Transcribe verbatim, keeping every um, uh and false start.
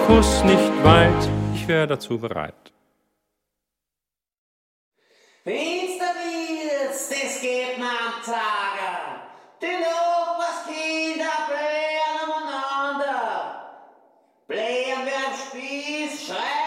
Kuss nicht weit, ich wäre dazu bereit. Finster wird's, das geht man Tage. Die Nachbarskinder blähen umeinander. Blähen wie ein Spieß, schreien